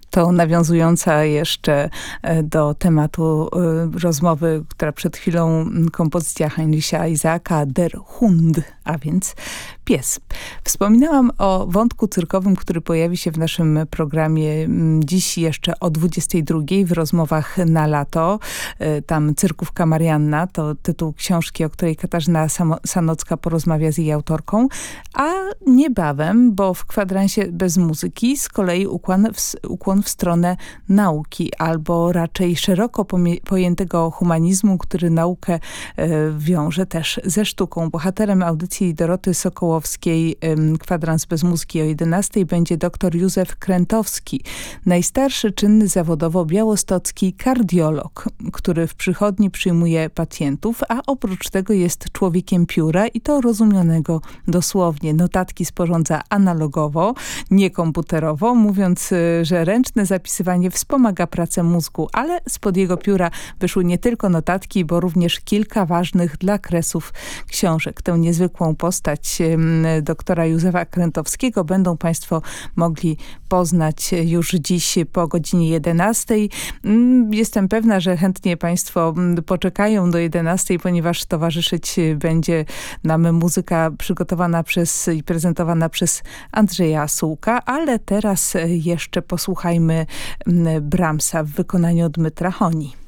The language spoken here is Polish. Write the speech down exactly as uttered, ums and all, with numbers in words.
To nawiązująca jeszcze do tematu rozmowy, która przed chwilą, kompozycja Heinricha Isaaca, Der Hund, a więc pies. Wspominałam o wątku cyrkowym, który pojawi się w naszym programie dziś jeszcze o dwudziestej drugiej w rozmowach na lato. Tam Cyrkówka Marianna to tytuł książki, o której Katarzyna Sanocka porozmawia z jej autorką. A niebawem, bo w kwadransie bez muzyki z kolei ukłon w, ukłon w stronę nauki, albo raczej szeroko pojętego humanizmu, który naukę e, wiąże też ze sztuką. Bohaterem audycji Doroty Sokołowskiej e, Kwadrans bez muzyki o jedenastej będzie dr Józef Krętowski, najstarszy czynny zawodowo białostocki kardiolog, który w przychodni przyjmuje pacjentów, a oprócz tego jest człowiekiem pióra i to rozumianego dosłownie. Notatki sporządza analogowo, nie komputerowo, mówiąc, że ręczne zapisywanie wspomaga pracę mózgu, ale spod jego pióra wyszły nie tylko notatki, bo również kilka ważnych dla kresów książek. Tę niezwykłą postać doktora Józefa Krętowskiego będą Państwo mogli poznać już dziś po godzinie jedenastej. Jestem pewna, że chętnie Państwo poczekają do jedenastej, ponieważ towarzyszyć będzie nam muzyka przygotowana przez i prezentowana przez Andrzeja Sułka, ale teraz jeszcze posłuchajmy Brahmsa w wykonaniu Dmytra Honi.